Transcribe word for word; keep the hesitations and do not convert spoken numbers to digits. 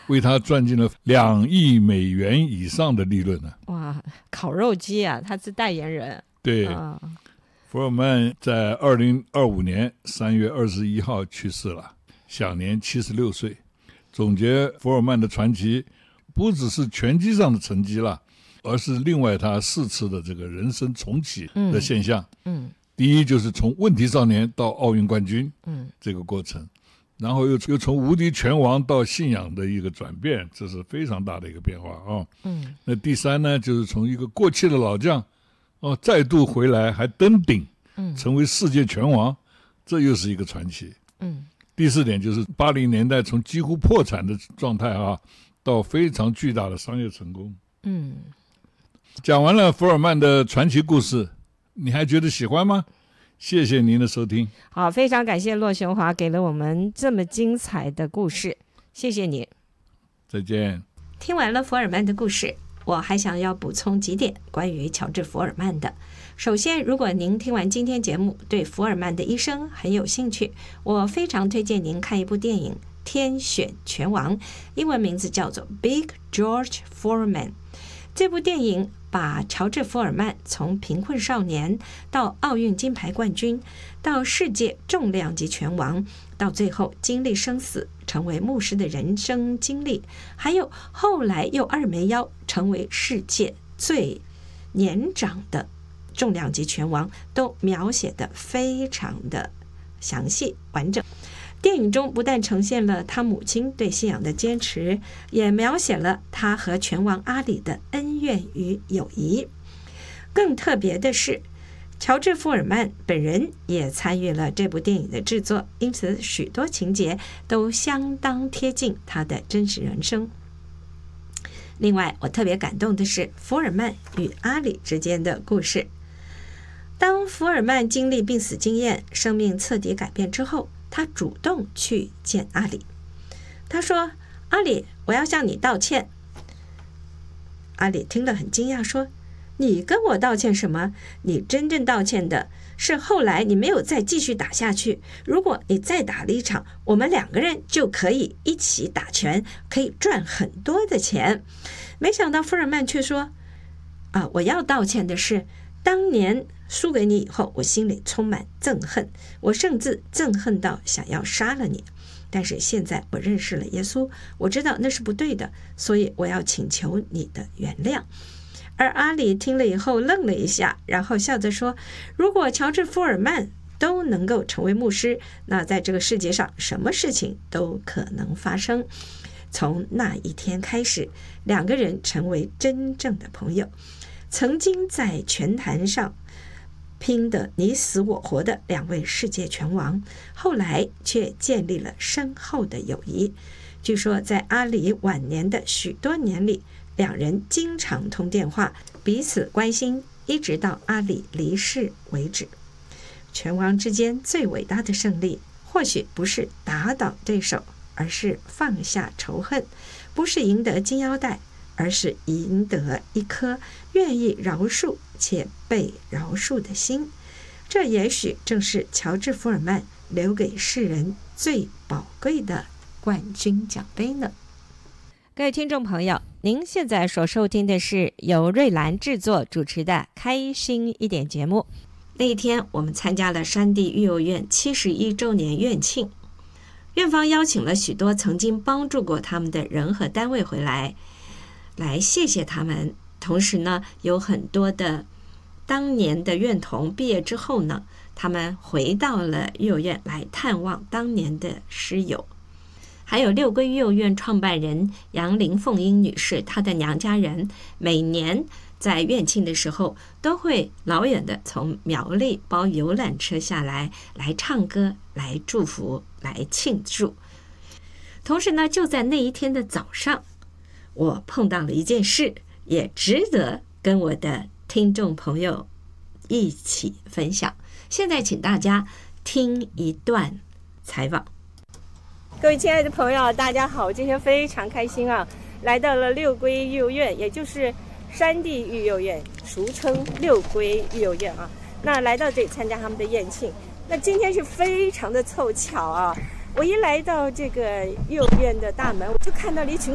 为他赚进了两亿美元以上的利润呢。 哇，烤肉机啊，他是代言人。 对， 啊、 福尔曼在二零二五年三月二十一号去世了，享年七十六岁。总结福尔曼的传奇，不只是拳击上的成绩了，而是另外他四次的这个人生重启的现象。 嗯，嗯第一就是从问题少年到奥运冠军， 嗯，这个过程，然后又又从无敌拳王到信仰的一个转变，这是非常大的一个变化啊。 嗯， 那第三呢，就是从一个过气的老将，哦，再度回来还登顶，嗯，成为世界拳王，这又是一个传奇。 嗯， 第四点就是八零年代从几乎破产的状态啊，到非常巨大的商业成功。 嗯， 讲完了福尔曼的传奇故事，你还觉得喜欢吗？谢谢您的收听。 好，非常感谢骆雄华给了我们这么精彩的故事，谢谢你。 再见。 听完了福尔曼的故事，我还想要补充几点关于乔治·福尔曼的。首先，如果您听完今天节目对福尔曼的一生很有兴趣，我非常推荐您看一部电影《天选拳王》，英文名字叫做 Big George Foreman。这部电影把乔治·福尔曼从贫困少年到奥运金牌冠军，到世界重量级拳王，到最后经历生死成为牧师的人生经历，还有后来又二枚腰成为世界最年长的重量级拳王，都描写得非常的详细完整。电影中不但呈现了他母亲对信仰的坚持，也描写了他和拳王阿里的恩怨与友谊。更特别的是，乔治·福尔曼本人也参与了这部电影的制作，因此许多情节都相当贴近他的真实人生。另外，我特别感动的是福尔曼与阿里之间的故事。当福尔曼经历病死经验，生命彻底改变之后，他主动去见阿里。他说：“阿里，我要向你道歉。”阿里听了很惊讶，说：“你跟我道歉什么？你真正道歉的是后来你没有再继续打下去。如果你再打了一场，我们两个人就可以一起打拳，可以赚很多的钱。”没想到福尔曼却说：“啊，我要道歉的是当年输给你以后，我心里充满憎恨，我甚至憎恨到想要杀了你。但是现在我认识了耶稣，我知道那是不对的，所以我要请求你的原谅。”而阿里听了以后愣了一下，然后笑着说：“如果乔治·福尔曼都能够成为牧师，那在这个世界上什么事情都可能发生。”从那一天开始，两个人成为真正的朋友。曾经在拳坛上拼得你死我活的两位世界拳王，后来却建立了深厚的友谊。据说在阿里晚年的许多年里，两人经常通电话，彼此关心，一直到阿里离世为止。拳王之间最伟大的胜利，或许不是打倒对手，而是放下仇恨；不是赢得金腰带，而是赢得一颗愿意饶恕且被饶恕的心。这也许正是乔治·福尔曼留给世人最宝贵的冠军奖杯呢。各位听众朋友，您现在所收听的是由瑞兰制作主持的开心一点节目。那一天我们参加了山地育幼院七十一周年院庆，院方邀请了许多曾经帮助过他们的人和单位回来来谢谢他们。同时呢，有很多的当年的院童毕业之后呢，他们回到了育幼院来探望当年的师友。还有六龟育幼院创办人杨林凤英女士，她的娘家人每年在院庆的时候都会老远的从苗栗包游览车下来，来唱歌，来祝福，来庆祝。同时呢，就在那一天的早上，我碰到了一件事，也值得跟我的听众朋友一起分享。现在请大家听一段采访。各位亲爱的朋友，大家好，我今天非常开心啊，来到了六龟育幼院，也就是山地育幼院，俗称六龟育幼院啊。那来到这里参加他们的宴庆，那今天是非常的凑巧啊，我一来到这个幼儿园的大门，我就看到了一群